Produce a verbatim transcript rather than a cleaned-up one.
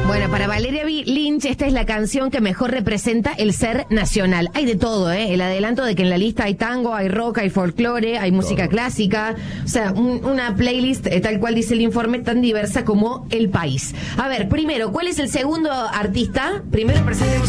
Bueno, para Valeria Lynch, esta es la canción que mejor representa el ser nacional. Hay de todo, ¿eh? El adelanto de que en la lista hay tango, hay rock, hay folclore, hay música todo. Clásica. O sea, un, una playlist, eh, tal cual dice el informe, tan diversa como el país. A ver, primero, ¿cuál es el segundo artista? Primero presentemos